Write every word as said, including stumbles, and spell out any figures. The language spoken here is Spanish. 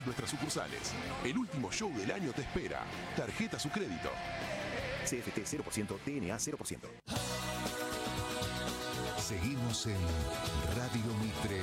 nuestras sucursales. El último show del año te espera. Tarjeta su crédito. C F T cero por ciento, T N A cero por ciento. Seguimos en Radio Mitre